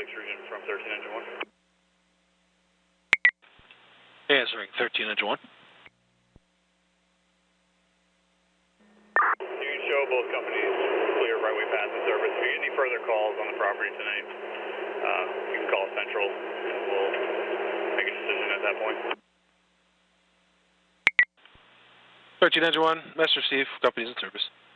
extrusion from 13 engine 1. Answering 13 engine 1. You can show both companies clear right-way path and service. If you get any further calls on the property tonight, you can call Central and we'll make a decision at that point. 13 engine 1, Master Steve, companies in service.